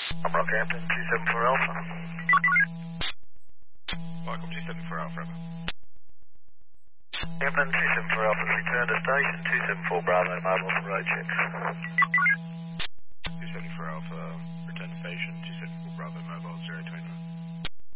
I'm Rockhampton, 274 Alpha. Welcome 274 Alpha. Hampton, 274 Alpha, return to station, 274 Bravo, mobile for road checks.